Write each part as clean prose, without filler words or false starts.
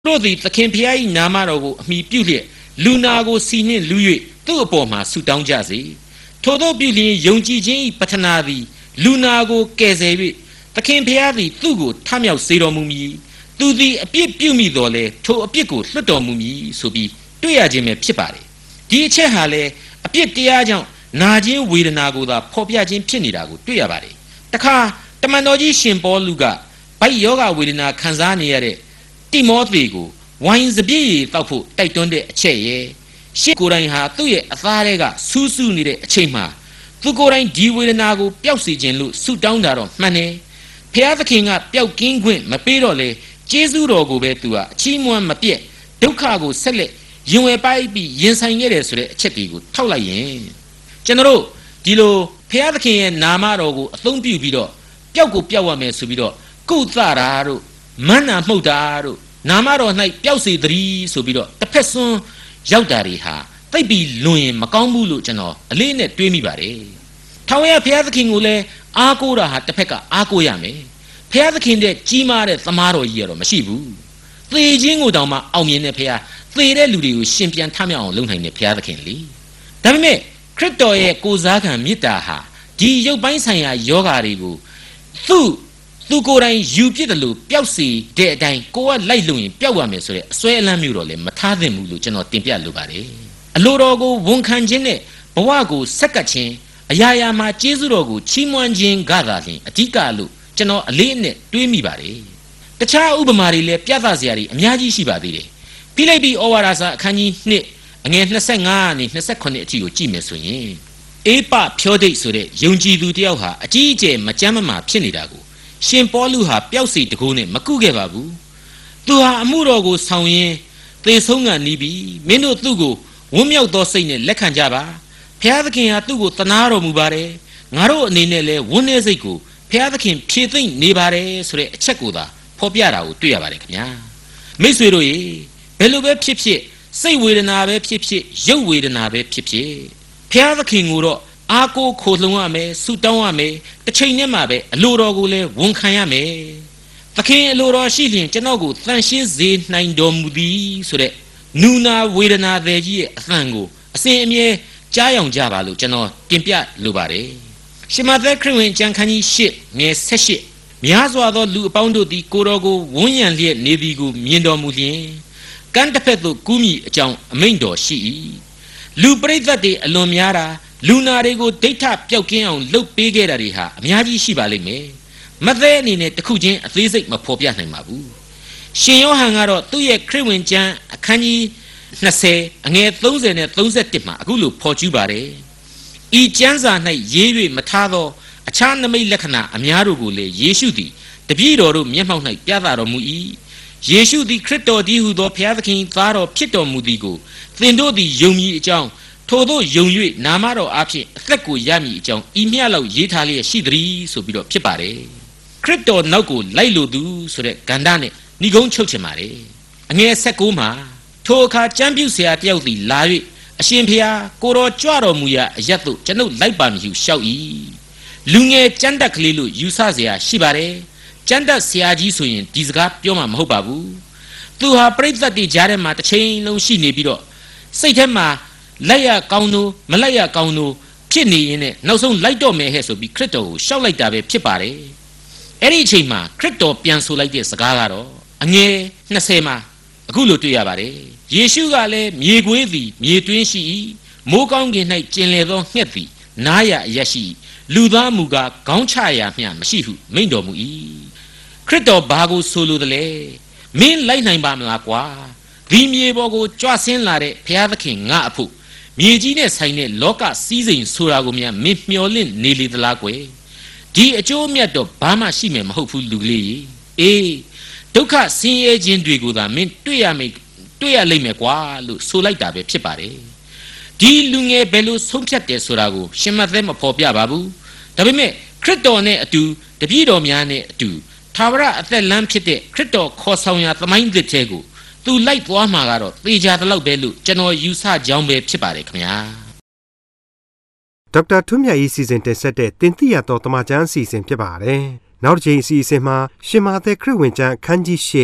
တို့သည်သခင်ဖျား၏နာမတော်ကိုအမိပြုလျက်လူနာကိုစီနှင့်လူ၍သူ့အပေါ်မှာဆုတောင်းကြစေထို့သောပြုလျင်ယုံကြည်ခြင်း၏ပထနာသည်လူနာကိုကယ်ဆယ်၍သခင်ဖျားသည်သူ့ကိုထမြောက်စေတော်မူမည်သူသည်အပြစ်ပြုမိတော်လဲထိုအပြစ်ကိုလွတ်တော်မူမည်ဆိုပြီးတွေ့ရခြင်းပဲဖြစ်ပါတယ်ဒီအချက်ဟာလေအပြစ်တရားကြောင့်နာခြင်းဝေဒနာကိုသာဖော်ပြခြင်းဖြစ်နေတာကိုတွေ့ရပါတယ်တခါတမန်တော်ကြီးရှင်ပေါလုကဗိုက်ယောဂဝေဒနာခံစားနေရတဲ့တိမောသေကိုဝိုင်းစပြည့်ရည်တောက်ဖို့တိုက်တွန်းတဲ့အချက်ရဲ့ရှေ့ကိုယ်တိုင်ဟာသူ့ရဲ့အသားတွေကဆူးဆူးနေတဲ့အချိန်မှာသူကိုယ်တိုင်ဒီဝေဒနာကိုပျောက်စေခြင်းလို့ဆုတောင်းတာတော့မှန်တယ်ဖျားသခင်ကပျောက်ကင်းခွင့်မပေးတော့လေကျေးဇူးတော်ကိုပဲသူကအချီးမွမ်းမပြတ်ဒုက္ခကိုဆက်လက်ရင်ဝယ်ပိုက်ပြီးရင်ဆိုင်ခဲ့တယ်ဆိုတဲ့အချက်တွေကိုထောက်လိုက်ရင်ကျွန်တော်တို့ဒီလိုဖျားသခင်ရဲ့နာမတော်ကိုအသုံးပြုပြီးတော့ပျောက်ကိုပျောက်ရမယ်ဆိုပြီးတော့ကုသတာတို့မန်းနာမှုတ်တာတို့နာမတော်၌ပျောက်စေတည်းဆိုပြီးတော့တစ်ဖက်စွန်းရောက်တာတွေဟာသိပ်ပြီးလွန်ရင်မကောင်းဘူးလို့ကျွန်တော်အလေးနဲ့တွေးမိပါတယ်ထောင်ရဖျားသခင်ကိုလည်းအားကိုးတာဟာတစ်ဖက်ကအားကိုးရမယ်ဖျားသခင်တဲ့ကြီးမားတဲ့သမားတော်ကြီးရတော့မရှိဘူးသေခြင်းကိုတောင်မှအောင်မြင်တဲ့ဖျားသေတဲ့လူတွေကိုရှင်ပြန်ထမြောက်အောင်လုပ်နိုင်တဲ့ဖျားသခင်လေဒါပေမဲ့ခရစ်တော်ရဲ့ကိုစားခံမေတ္တာဟာဒီရုပ်ပိုင်းဆိုင်ရာယောဂါတွေကိုသူကိုယ်တိုင်ယူပြစ်တယ်လို့ပျောက်စီတဲ့အတိုင်းကိုကလိုက်လို့ရင်ပျောက်ရမယ်ဆိုတဲ့အစွဲအလမ်းမျိုးတော့လည်းမထားသင့်ဘူးလို့ကျွန်တော်တင်ပြလိုပါတယ်အလိုတော်ကိုဝန်ခံခြင်းနဲ့ဘဝကိုဆက်ကပ်ခြင်းအရာရာမှာကျေးဇူးတော်ကိုချီးမွမ်းခြင်းကသာလျှင်အဓိကလို့ကျွန်တော်အလေးအနက်တွေးမိပါတယ်တခြားဥပမာတွေလည်းပြသစရာတွေအများကြီးရှိပါသေးတယ်ဖိလိပ္ပိဩဝါဒစာအခန်းကြီး2အငယ်25ကနေ28အထိကိုကြည့်မယ်ဆိုရင်အေပဖြောဒိတ်ဆိုတဲ့ယုံကြည်သူတယောက်ဟာအကြီးအကျယ်မကြမ်းမမာဖြစ်နေတာကိုရှင်ပေါလုဟာပျောက်စီတကိုးနဲ့မကုခဲ့ပါဘူးသူဟာအမှုတော်ကိုဆောင်ရင်းသေဆုံးကန်နီးပြီးမင်းတို့သူ့ကိုဝန်းမြောက်သောစိတ်နဲ့လက်ခံကြပါဘုရားသခင်ဟာသူ့ကိုသနာတော်မူပါတယ်ငါတို့အနေနဲ့လည်းဝန်းနေစိတ်ကိုဘုရားသခင်ဖြည့်သိမ့်နေပါတယ်ဆိုတဲ့အချက်ကိုသာဖော်ပြတာကိုတွေ့ရပါတယ်ခင်ဗျာမိတ်ဆွေတို့ရေဘယ်လိုပဲဖြစ်ဖြစ်စိတ်ဝေဒနာပဲဖြစ်ဖြစ်ရုပ်ဝေဒနာပဲဖြစ်ဖြစ်ဘုရားသခင်ကိုတော့အားကိုးခိုလှုံရမယ်ဆုတောင်းရမယ်တစ်ချိန်နဲ့မှပဲအလိုတော်ကိုလည်းဝန်ခံရမယ်သခင်အလိုတော်ရှိရင်ကျွန်တော်ကိုသန့်ရှင်းစေနိုင်တော်မူသည်ဆိုတဲ့နူနာဝေဒနာတွေကြီးရဲ့အသံကိုအစဉ်အမြဲကြားယောင်ကြပါလို့ကျွန်တော်တင်ပြလိုပါတယ်ရှမသက်ခရစ်ဝင်ကျမ်းခန်းကြီး8ငယ်18များစွာသောလူအပေါင်းတို့သည်ကိုတော်ကိုဝန်းရံလျက်နေသည်ကိုမြင်တော်မူလျင်ကမ်းတစ်ဖက်သို့ကူးမိအကြောင်းအမိန့်တော်ရှိ၏လူပရိသတ်တွေအလွန်များတာလူနာတွေကိုဒိဋ္ဌပျောက်ကင်းအောင်လှုပ်ပေးခဲ့တာတွေဟာအများကြီးရှိပါလိမ့်မယ်မသေးအနေနဲ့တစ်ခုချင်းအသေးစိတ်မဖော်ပြနိုင်ပါဘူးရှင်ယောဟန်ကတော့သူ့ရဲ့ခရစ်ဝင်ကျမ်းအခန်းကြီး20အငယ်30နဲ့31မှာအခုလိုဖော်ကျူးပါတယ်ဤကျမ်းစာ၌ရေး၍မထားသောအခြားနမိတ်လက္ခဏာအများတို့ကိုလည်းယေရှုသည်တပည့်တော်တို့မျက်မှောက်၌ပြသတော်မူ၏ယေရှုသည်ခရစ်တော်သည်ဟုသောဘုရားသခင်သားတော်ဖြစ်တော်မူသည်ကိုသင်တို့သည်ယုံကြည်အကြောင်းထို့သောယုံ၍နာမတော်အဖြစ်အသက်ကိုရမည်အကြောင်းဤမျှလောက်ရေးထားလျက်ရှိသည်ဆိုပြီးတော့ဖြစ်ပါတယ်ခရစ်တော်နောက်ကိုလိုက်လိုသူဆိုတဲ့ဂန္ဓာနဲ့ဏိဂုံးချုပ်ချင်ပါတယ်အငယ်16မှာထိုအခါကျမ်းပြုဆရာတယောက်သည်လာ၍အရှင်ဖေဟာကိုတော်ကြွတော်မူရာအရတ်သို့ကျွန်ုပ်လိုက်ပါမည်ဟုလျှောက်၏လူငယ်ကျမ်းတက်ကလေးလို့ယူဆเสียရှိပါတယ်ကျမ်းတက်ဆရာကြီးဆိုရင်ဒီစကားပြောမှာမဟုတ်ပါဘူးသူဟာပရိသတ်တွေကြားထဲမှာတစ်ချိန်လုံးရှိနေပြီးတော့စိတ်ထဲမှာလိုက်ရကောင်းလို့မလိုက်ရကောင်းလို့ဖြစ်နေရင်နဲ့နောက်ဆုံးလိုက်တော့မယ်ဟဲ့ဆိုပြီးခရစ်တော်ကိုရှောက်လိုက်တာပဲဖြစ်ပါတယ်အဲ့ဒီအချိန်မှာခရစ်တော်ပြန်ဆိုလိုက်တဲ့စကားကတော့အငယ်20မှာအခုလိုတွေ့ရပါတယ်ယေရှုကလည်းမြေခွေးသည်မြေတွင်းရှိ၏မိုးကောင်းကင်၌ကျင်လည်သောငှက်သည်နားရအရက်ရှိလူသားမူကားခေါင်းချရာမျှမရှိဟုမိန့်တော်မူ၏ခရစ်တော်ဘာကိုဆိုလိုသလဲမင်းလိုက်နိုင်ပါမလားကွာဒီမြေပေါ်ကိုကြွဆင်းလာတဲ့ဘုရားသခင်ငါအဖို့မြေကြီးနဲ့ဆိုင်တဲ့လောကစည်းစိမ်ဆိုတာကိုများမင်းမျှော်လင့်နေလေသလားကွယ်ဒီအကျိုးအမြတ်တော့ဘာမှရှိမယ်မဟုတ်ဘူးလူကလေးကြီးအေးဒုက္ခဆင်းရဲခြင်းတွေကိုသာမင်းတွေ့ရလိမ့်မယ်ကွာလို့ဆိုလိုက်တာပဲဖြစ်ပါတယ်ဒီလူငယ်ဘယ်လိုဆုံးဖြတ်တယ်ဆိုတာကိုရှင်မသက်မဖော်ပြပါဘူးဒါပေမဲ့ခရစ်တော်နဲ့အတူတပည့်တော်များနဲ့အတူသာဝရအသက်လမ်းဖြစ်တဲ့ခရစ်တော်ခေါ်ဆောင်ရာသမိုင်းသစ်ထဲကိုသူလိုက်သွားမှာကတော့သေချာတလောက်ပဲလို့ကျွန်တော်ယူဆကြောင်းပဲဖြစ်ပါတယ်ခင်ဗျာဒေါက်တာထွန်းမြတ်၏စီစဉ်တင်ဆက်တဲ့တင်ပြတော်တမချန်းအစီအစဉ်ဖြစ်ပါတယ်နောက်တစ်ချိန်အစီအစဉ်မှာရှင်မာသက်ခရစ်ဝင်ကျမ်းအခန်းကြီး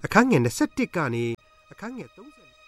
အခန်းငယ်21ကနေအခန်းငယ်30